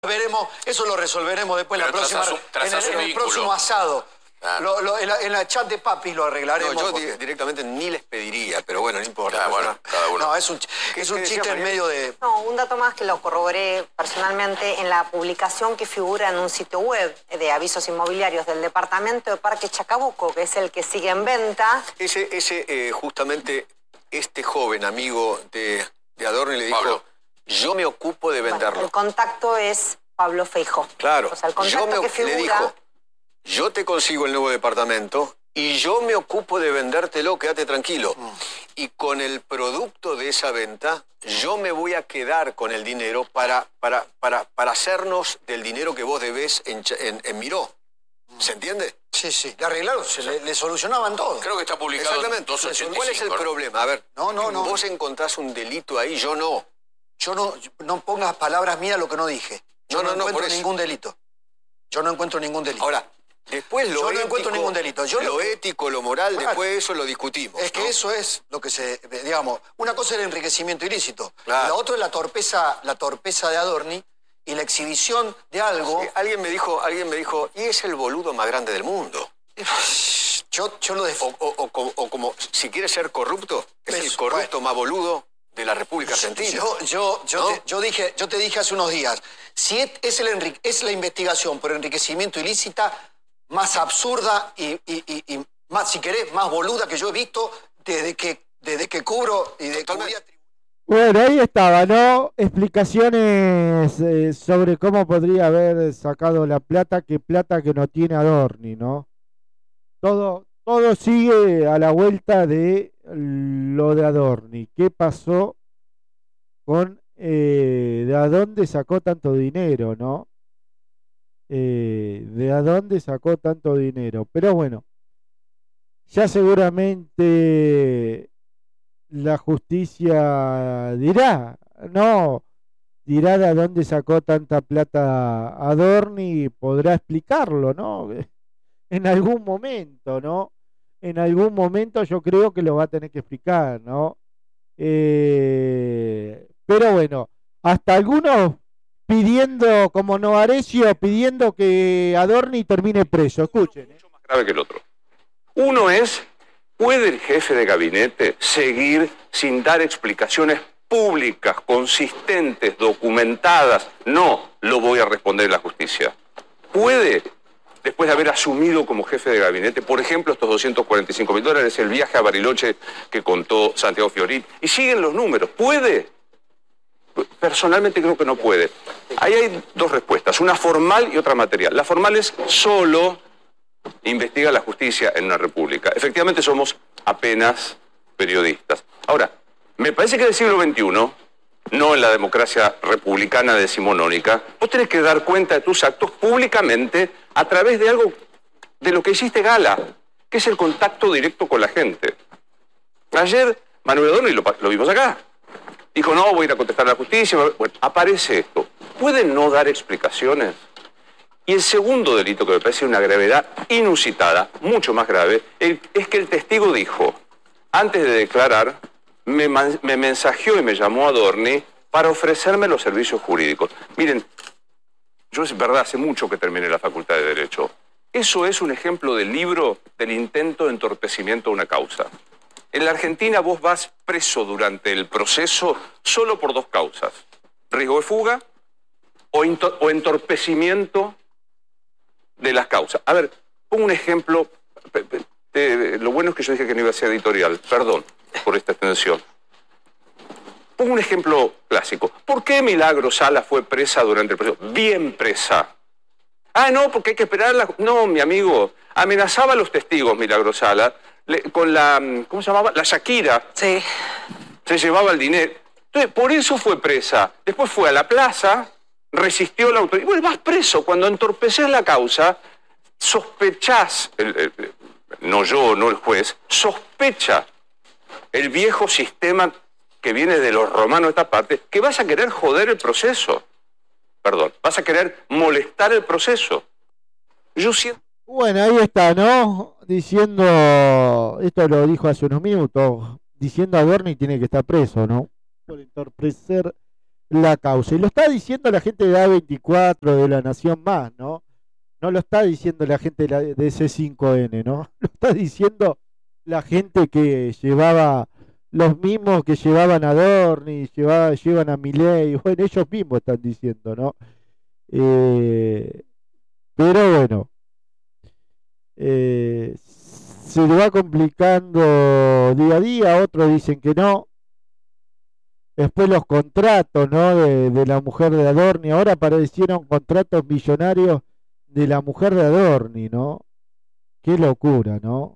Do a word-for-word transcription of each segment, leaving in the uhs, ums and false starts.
Veremos, eso lo resolveremos después Pero la próxima, trazás un- trazás en, el, un en el vínculo. próximo asado. Claro. Lo, lo, en, la, en la chat de papis lo arreglaremos. No, yo porque... di directamente ni les pediría, pero bueno, no importa. Claro, bueno, cada uno. No, es un, es un chiste en medio de... No, un dato más que lo corroboré personalmente en la publicación que figura en un sitio web de avisos inmobiliarios del departamento de Parque Chacabuco, que es el que sigue en venta. Ese, ese eh, justamente, este joven amigo de, de Adorni le dijo, Pablo. yo me ocupo de venderlo. Bueno, el contacto es Pablo Feijó. Claro, O sea, el yo contacto me, que figura... le dijo, yo te consigo el nuevo departamento y yo me ocupo de vendértelo, quédate tranquilo. Mm. Y con el producto de esa venta, yo me voy a quedar con el dinero para, para, para, para hacernos del dinero que vos debés en, en, en Miró. ¿Se entiende? Sí, sí, le arreglaron, se le, le solucionaban todo. Creo que está publicado Exactamente. en doscientos ochenta y cinco. ¿Cuál es el ¿no? problema? A ver, No, no, no. vos encontrás un delito ahí, yo no. Yo no, no pongas palabras mías lo que no dije. Yo No, no, no, no, encuentro por eso. ningún delito. Yo no encuentro ningún delito. Ahora, después lo Yo no ético, encuentro ningún delito. Yo lo lo- ético, lo moral, Claro. después eso lo discutimos. Es que ¿no? eso es lo que se, digamos, una cosa es el enriquecimiento ilícito, Claro. la otra es la torpeza, la torpeza de Adorni y la exhibición de algo. Sí, alguien me dijo, alguien me dijo, y es el boludo más grande del mundo. Yo, yo lo O, defiendo. o- o como- o como, si quiere ser corrupto, es el Eso, corrupto más boludo de la República Argentina. Yo, yo, yo, ¿No? te, yo dije, yo te dije hace unos días, si es, es el enrique- es la investigación por enriquecimiento ilícita más absurda y, y- y- y más, si querés, más boluda que yo he visto desde que, desde que cubro y de Totalmente. cubría tri- Bueno, ahí estaba, ¿no? Explicaciones eh, sobre cómo podría haber sacado la plata, que plata que no tiene Adorni, ¿no? Todo, todo sigue a la vuelta de lo de Adorni. ¿Qué pasó con eh, de a dónde sacó tanto dinero, ¿no? Eh, de a dónde sacó tanto dinero. Pero bueno, ya seguramente la justicia dirá, no, dirá de dónde sacó tanta plata Adorni y podrá explicarlo, ¿no? En algún momento, ¿no? En algún momento yo creo que lo va a tener que explicar, ¿no? Eh, pero bueno, hasta algunos pidiendo, como Novarecio, pidiendo que Adorni termine preso. Escuchen. ¿eh? Mucho más grave que el otro. Uno es, ¿puede el jefe de gabinete seguir sin dar explicaciones públicas, consistentes, documentadas? No, lo voy a responder en la justicia. ¿Puede, después de haber asumido como jefe de gabinete, por ejemplo, estos doscientos cuarenta y cinco mil dólares, el viaje a Bariloche que contó Santiago Fiorín, y siguen los números, ¿puede? Personalmente creo que no puede. Ahí hay dos respuestas, una formal y otra material. La formal es solo investiga la justicia en una república. Efectivamente somos apenas periodistas. Ahora, me parece que en el siglo veintiuno, no en la democracia republicana decimonónica, vos tenés que dar cuenta de tus actos públicamente a través de algo de lo que hiciste gala, que es el contacto directo con la gente. Ayer Manuel Adorni, lo, lo vimos acá, dijo, no, voy a ir a contestar a la justicia. Bueno, aparece esto. ¿Pueden no dar explicaciones? Y el segundo delito, que me parece una gravedad inusitada, mucho más grave, es que el testigo dijo, antes de declarar, me, me mensajeó y me llamó a Adorni para ofrecerme los servicios jurídicos. Miren, yo es verdad, hace mucho que terminé la Facultad de Derecho. Eso es un ejemplo del libro del intento de entorpecimiento de una causa. En la Argentina vos vas preso durante el proceso solo por dos causas. Riesgo de fuga o, o entorpecimiento de las causas. A ver, pongo un ejemplo. Eh, lo bueno es que yo dije que no iba a ser editorial. Perdón por esta extensión. Pongo un ejemplo clásico. ¿Por qué Milagro Sala fue presa durante el proceso? Bien presa. Ah, no, porque hay que esperarla. No, mi amigo, amenazaba a los testigos Milagro Sala le, con la, ¿cómo se llamaba? La Shakira. Sí. Se llevaba el dinero. Entonces, por eso fue presa. Después fue a la plaza, resistió la autoridad. Y bueno, vas preso. Cuando entorpeces la causa, sospechás, el, el, no yo, no el juez, sospecha el viejo sistema que viene de los romanos, esta parte, que vas a querer joder el proceso. Perdón, vas a querer molestar el proceso. Yo siento... Bueno, ahí está, ¿no? Diciendo, esto lo dijo hace unos minutos, diciendo Adorni tiene que estar preso, ¿no? Por entorpecer la causa. Y lo está diciendo la gente de A veinticuatro, de La Nación Más, ¿no? No lo está diciendo la gente de, la, de C cinco N, ¿no? Lo está diciendo la gente que llevaba, los mismos que llevaban a Adorni, llevaba, llevan a Milei, bueno, ellos mismos están diciendo, ¿no? Eh, pero bueno, eh, se le va complicando día a día, otros dicen que no. Después los contratos, ¿no? De, de la mujer de Adorni, ahora aparecieron contratos millonarios de la mujer de Adorni, ¿no? Qué locura, ¿no?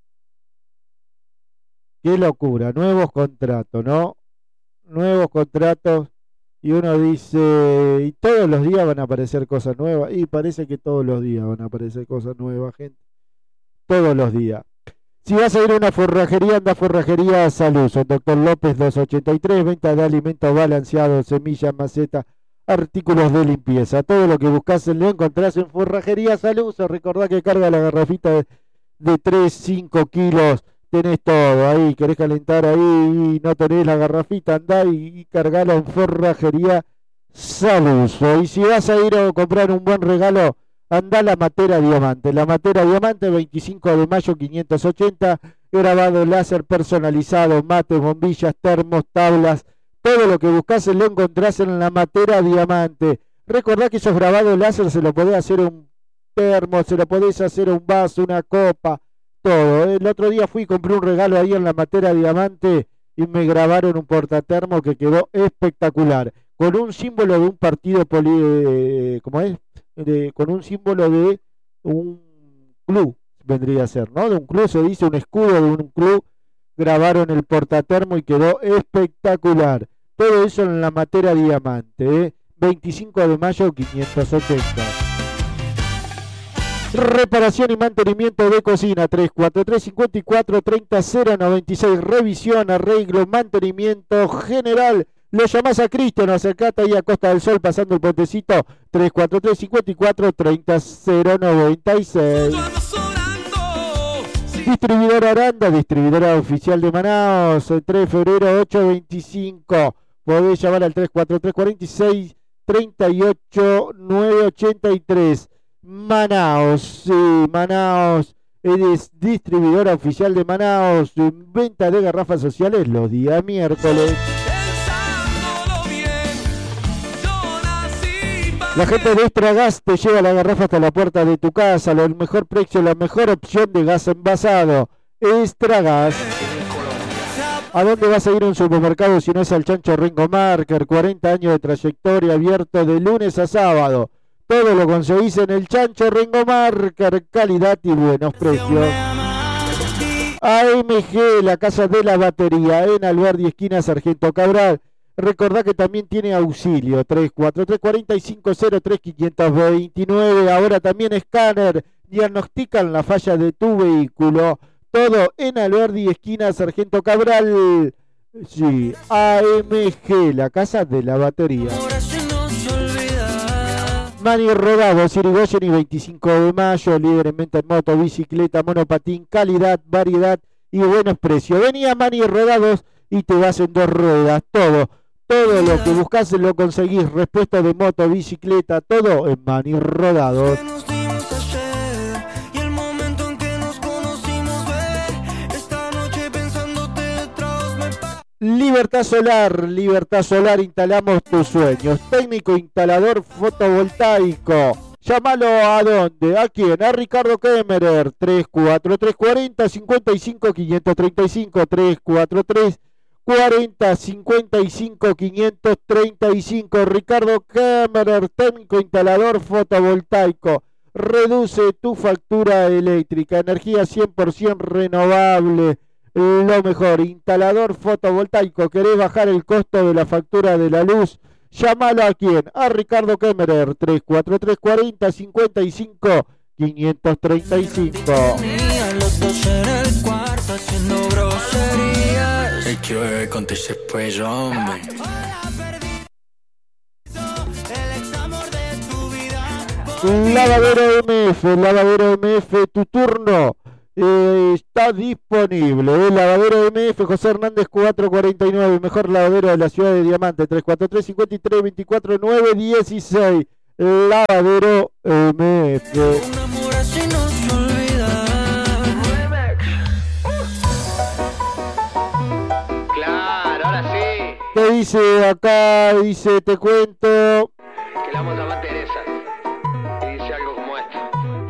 Qué locura, nuevos contratos, ¿no? Nuevos contratos y uno dice, y todos los días van a aparecer cosas nuevas, y parece que todos los días van a aparecer cosas nuevas, gente. Todos los días. Si vas a ir a una forrajería, anda a Forrajería Saluso, Doctor López doscientos ochenta y tres, venta de alimentos balanceados, semillas, macetas, artículos de limpieza. Todo lo que buscas lo encontrás en Forrajería Saluso. Recordá que carga la garrafita de, de tres, cinco kilos. Tenés todo ahí, querés calentar ahí y no tenés la garrafita, andá y, y cargalo en Forrajería Saluso. Y si vas a ir a comprar un buen regalo, andá a la Matera Diamante. La Matera Diamante, veinticinco de mayo quinientos ochenta, grabado láser personalizado, mates, bombillas, termos, tablas. Todo lo que buscás lo encontrás en la Matera Diamante. Recordá que esos grabados láser se lo podés hacer un termo, se lo podés hacer un vaso, una copa, todo. El otro día fui y compré un regalo ahí en la Matera Diamante y me grabaron un portatermo que quedó espectacular, con un símbolo de un partido poli, eh, ¿cómo es? De, con un símbolo de un club, vendría a ser, ¿no? De un club, se dice un escudo de un club, grabaron el portatermo y quedó espectacular. Todo eso en la Matera Diamante, ¿eh? veinticinco de mayo quinientos ochenta. Reparación y mantenimiento de cocina, tres cuatro tres, cinco cuatro, tres cero, cero noventa y seis. Revisión, arreglo, mantenimiento general. Lo llamás a Cristian, acercate ahí a Costa del Sol pasando el puentecito, tres cuatro tres, cinco cuatro, tres cero, cero noventa y seis. Distribuidora Aranda, distribuidora oficial de Manaos, tres de febrero ocho veinticinco. Podés llamar al tres cuatro tres, cuatro seis, tres ocho, nueve ochenta y tres. Manaos, sí, Manaos, eres distribuidora oficial de Manaos, venta de garrafas sociales los días miércoles. La gente de Extra Gas te lleva la garrafa hasta la puerta de tu casa, el mejor precio, la mejor opción de gas envasado. Extra Gas. ¿A dónde vas a ir a un supermercado si no es al Chancho Ringo Marker? cuarenta años de trayectoria, abierto de lunes a sábado. Todo lo conseguís en el Chancho Ringo Marker, calidad y buenos precios. A M G, la casa de la batería, en Alberdi, esquina Sargento Cabral. Recordá que también tiene auxilio, tres cuatro tres, cuatro cinco cero tres, cinco dos nueve. Ahora también escáner, diagnostican la falla de tu vehículo. Todo en Alberdi, esquina Sargento Cabral. Sí, A M G, la casa de la batería. Mani Rodados, Irigoyen y veinticinco de mayo, líder en venta en moto, bicicleta, monopatín, calidad, variedad y buenos precios. Vení a Mani Rodados y te vas en dos ruedas, todo. Todo lo que buscas lo conseguís, respuesta de moto, bicicleta, todo en Mani Rodados. Libertad Solar, Libertad Solar, instalamos tus sueños. Técnico instalador fotovoltaico. Llámalo a dónde, a quién, a Ricardo Kemmerer, tres cuatro tres, cuatro cero, cinco cinco, cinco tres cinco, tres cuatro tres, cuatro cero, cinco cinco, cinco tres cinco. Ricardo Kemmerer, técnico instalador fotovoltaico. Reduce tu factura eléctrica, energía cien por ciento renovable. Lo mejor, instalador fotovoltaico. ¿Querés bajar el costo de la factura de la luz? Llámalo a quién, a Ricardo Kemmerer, tres cuatro tres, cuatro cero, cinco cinco, cinco tres cinco. Lavadero M F, Lavadero M F, tu turno. Eh, está disponible el lavadero M F José Hernández cuatrocientos cuarenta y nueve, el mejor lavadero de la ciudad de Diamante, tres cuatro tres, cinco tres, veinticuatro, nueve dieciséis. Lavadero M F. Un amor así no se olvida. Claro, ahora sí. ¿Qué dice acá? Dice, te cuento. Que la vamos a mantener.